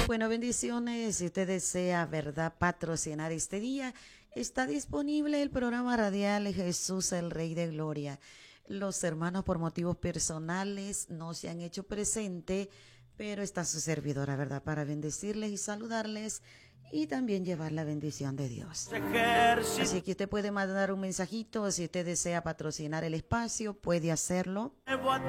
Bueno, bendiciones. Si usted desea, ¿verdad?, patrocinar este día, está disponible el programa radial Jesús el Rey de Gloria. Los hermanos por motivos personales no se han hecho presente, pero está su servidora, ¿verdad?, para bendecirles y saludarles y también llevar la bendición de Dios. Así que usted puede mandar un mensajito, si usted desea patrocinar el espacio, puede hacerlo.